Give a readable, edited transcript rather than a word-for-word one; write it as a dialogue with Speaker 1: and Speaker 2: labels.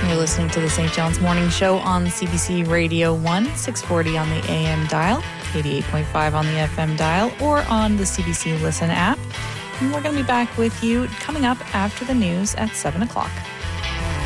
Speaker 1: You're listening to the St. John's Morning Show on CBC Radio 1, 640 on the AM dial, 88.5 on the FM dial, or on the CBC Listen app. And we're going to be back with you coming up after the news at 7 o'clock.